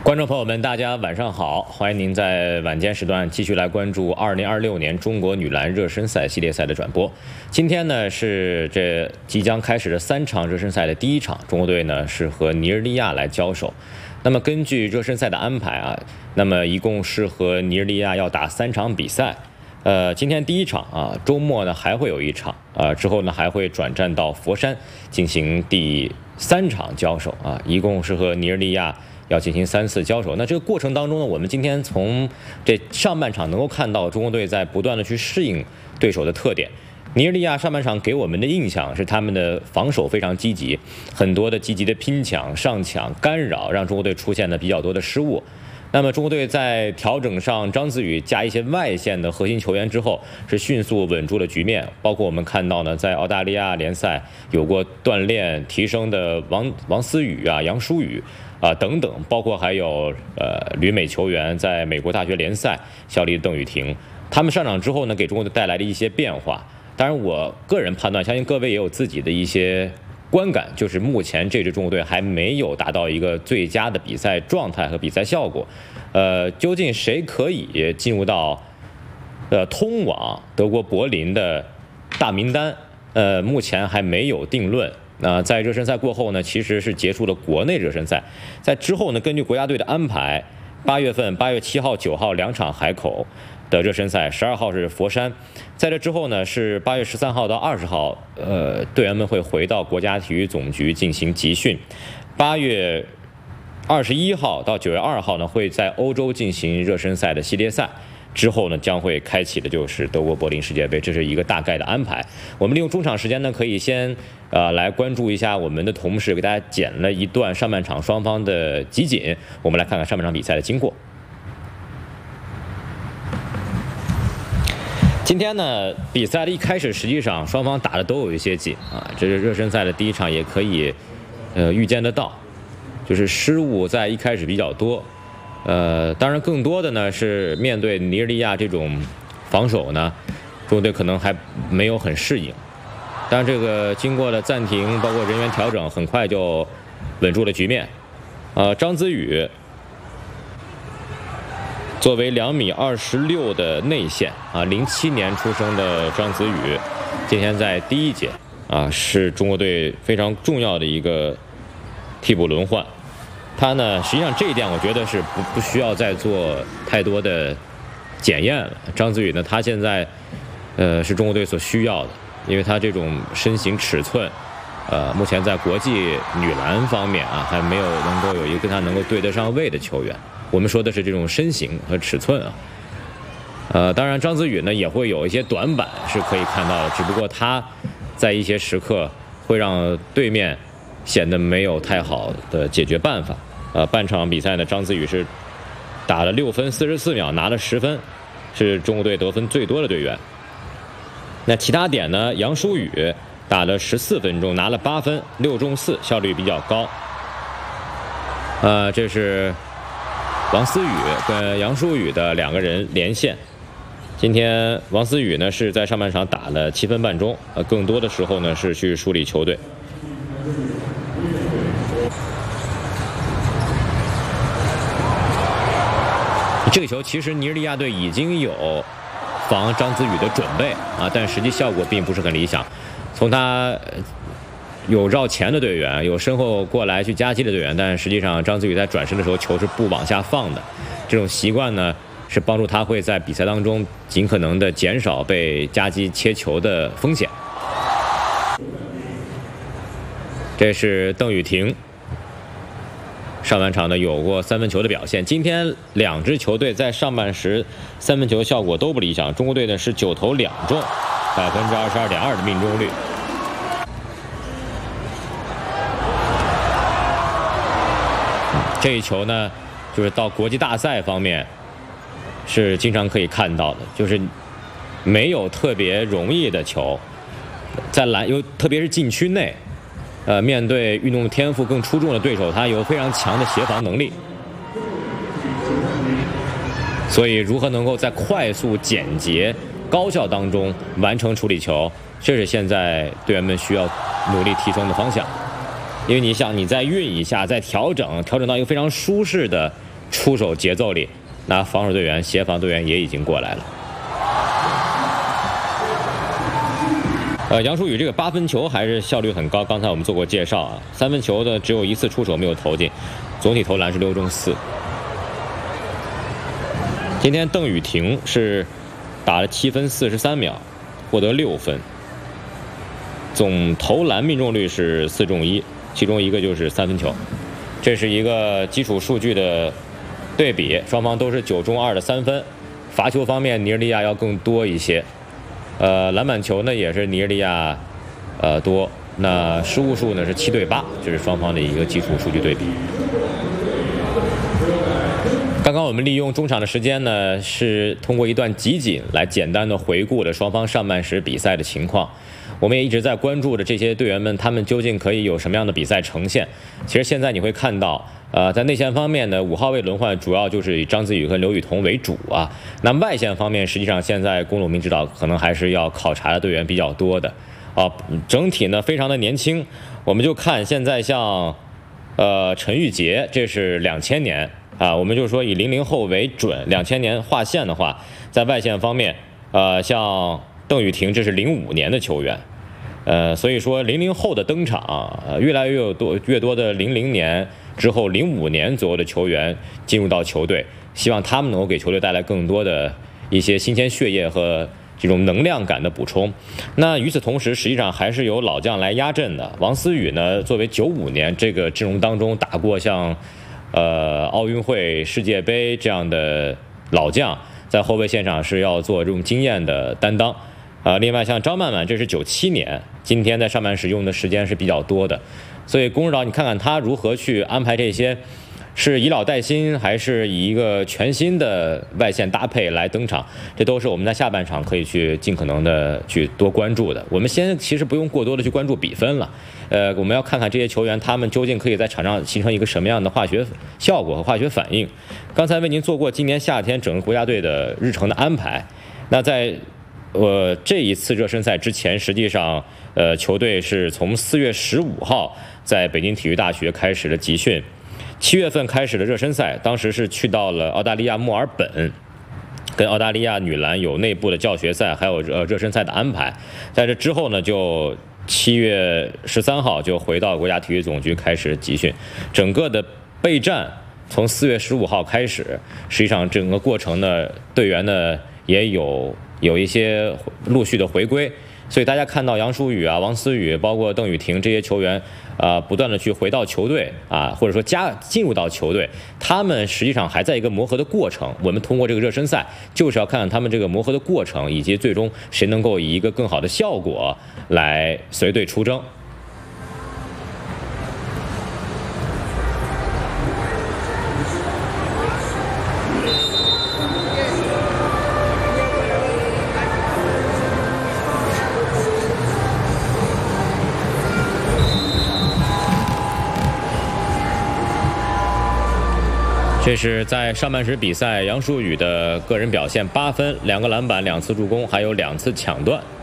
观众朋友们，大家晚上好！欢迎您在晚间时段继续来关注2026年中国女篮热身赛系列赛的转播。今天呢是这即将开始的3场热身赛的第1场，中国队呢是和尼日利亚来交手。那么根据热身赛的安排啊，那么一共是和尼日利亚要打3场比赛。今天第1场啊，周末呢还会有1场之后呢还会转战到佛山进行第3场交手啊，一共是和尼日利亚要进行3次交手。那这个过程当中呢，我们今天从这上半场能够看到中国队在不断的去适应对手的特点。尼日利亚上半场给我们的印象是他们的防守非常积极，很多的积极的拼抢、上抢、干扰，让中国队出现了比较多的失误。那么中国队在调整上张子宇加一些外线的核心球员之后，是迅速稳住了局面。包括我们看到呢，在澳大利亚联赛有过锻炼提升的王思雨啊、杨舒雨等等，包括还有旅美球员在美国大学联赛效力的邓雨婷，他们上场之后呢，给中国队带来了一些变化。当然，我个人判断，相信各位也有自己的一些观感，就是目前这支中国队还没有达到一个最佳的比赛状态和比赛效果。究竟谁可以进入到通往德国柏林的大名单？目前还没有定论。在热身赛过后呢，其实是结束了国内热身赛，在之后呢，根据国家队的安排，8月份8月7号、9号2场海口的热身赛，12号是佛山，在这之后呢是8月13号到20号，队员们会回到国家体育总局进行集训。8月21号到9月2号呢会在欧洲进行热身赛的系列赛。之后呢，将会开启的就是德国柏林世界杯，这是一个大概的安排。我们利用中场时间呢，可以先来关注一下我们的同事给大家剪了一段上半场双方的集锦，我们来看看上半场比赛的经过。今天呢，比赛的一开始，实际上双方打的都有一些紧啊，这是热身赛的第1场，也可以预见得到，就是失误在一开始比较多。当然更多的呢是面对尼日利亚这种防守呢，中国队可能还没有很适应。但这个经过了暂停，包括人员调整，很快就稳住了局面。张子宇作为2.26米的内线啊，07年出生的张子宇，今天在第1节是中国队非常重要的一个替补轮换。他呢，实际上这一点我觉得是不需要再做太多的检验了。张子宇呢，他现在是中国队所需要的，因为他这种身形尺寸，目前在国际女篮方面还没有能够有一个跟他能够对得上位的球员。我们说的是这种身形和尺寸当然张子宇呢也会有一些短板是可以看到的，只不过他在一些时刻会让对面显得没有太好的解决办法。半场比赛呢，张子宇是打了6分44秒，拿了10分，是中国队得分最多的队员。那其他点呢，杨舒雨打了14分钟，拿了8分，6中4，效率比较高。这是王思雨跟杨舒雨的2个人连线。今天王思雨呢是在上半场打了7分半钟，更多的时候呢是去梳理球队。这个球其实尼日利亚队已经有防张子宇的准备但实际效果并不是很理想。从他有绕前的队员，有身后过来去夹击的队员，但实际上张子宇在转身的时候球是不往下放的。这种习惯呢是帮助他会在比赛当中尽可能的减少被夹击切球的风险。这是邓雨婷，上半场呢有过3分球的表现。今天2支球队在上半时3分球效果都不理想，中国队呢是9投2中，22.2%的命中率。这一球呢就是到国际大赛方面是经常可以看到的，就是没有特别容易的球，在特别是禁区内面对运动天赋更出众的对手，他有非常强的协防能力，所以如何能够在快速、简洁、高效当中完成处理球，这是现在队员们需要努力提升的方向。因为你想，你再运一下，再调整到一个非常舒适的出手节奏里，那防守队员、协防队员也已经过来了。杨舒宇这个8分球还是效率很高，刚才我们做过介绍啊，3分球的只有1次出手没有投进，总体投篮是6中4。今天邓雨婷是打了7分43秒，获得6分，总投篮命中率是4中1，其中一个就是3分球。这是一个基础数据的对比，双方都是9中2的3分。罚球方面，尼日利亚要更多一些。篮板球呢也是尼日利亚多，那失误数呢是7对8，这是双方的一个基础数据对比。刚刚我们利用中场的时间呢，是通过一段集锦来简单的回顾了双方上半时比赛的情况。我们也一直在关注着这些队员们，他们究竟可以有什么样的比赛呈现。其实现在你会看到，在内线方面呢，5号位轮换主要就是以张子宇和刘雨桐为主啊。那外线方面，实际上现在龚鲁明指导可能还是要考察的队员比较多的啊。整体呢非常的年轻，我们就看现在像陈玉洁，这是2000年啊，我们就说以00后为准，2000年划线的话，在外线方面，像邓雨婷这是05年的球员。所以说00后的登场，越来越多的00年之后05年左右的球员进入到球队，希望他们能够给球队带来更多的一些新鲜血液和这种能量感的补充。那与此同时，实际上还是由老将来压阵的。王思雨呢，作为95年这个阵容当中打过像奥运会、世界杯这样的老将，在后卫线上是要做这种经验的担当。另外像张曼曼，这是97年，今天在上半时用的时间是比较多的，所以龚指导你看看他如何去安排这些，是以老带新，还是以一个全新的外线搭配来登场，这都是我们在下半场可以去尽可能的去多关注的。我们先其实不用过多的去关注比分了，我们要看看这些球员他们究竟可以在场上形成一个什么样的化学效果和化学反应。刚才为您做过今年夏天整个国家队的日程的安排，那在这一次热身赛之前，实际上球队是从4月15号在北京体育大学开始了集训，7月份开始的热身赛，当时是去到了澳大利亚墨尔本，跟澳大利亚女篮有内部的教学赛，还有热身赛的安排。在这之后呢，就7月13号就回到国家体育总局开始集训，整个的备战从4月15号开始，实际上整个过程呢，队员呢也有一些陆续的回归，所以大家看到杨舒宇啊、王思雨，包括邓雨婷这些球员，不断的去回到球队啊，或者说进入到球队，他们实际上还在一个磨合的过程。我们通过这个热身赛，就是要看看他们这个磨合的过程，以及最终谁能够以一个更好的效果来随队出征。这是在上半时比赛杨舒宇的个人表现，8分、2个篮板、2次助攻，还有2次抢断。